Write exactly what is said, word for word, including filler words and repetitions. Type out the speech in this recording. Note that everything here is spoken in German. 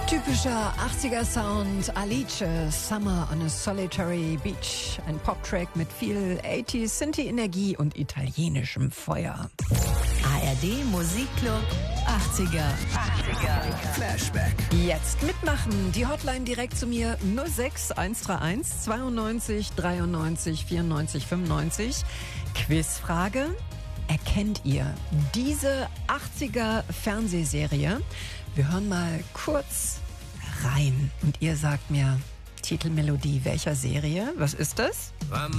Typischer achtziger Sound, Alice, Summer on a Solitary Beach. Ein Pop-Track mit viel achtziger Synthie-Energie und italienischem Feuer. A R D Musikclub achtziger. achtziger. Flashback. Jetzt mitmachen. Die Hotline direkt zu mir null sechs eins drei eins zweiundneunzig dreiundneunzig vierundneunzig fünfundneunzig. Quizfrage. Erkennt ihr diese achtziger Fernsehserie? Wir hören mal kurz rein und ihr sagt mir Titelmelodie welcher Serie? Was ist das?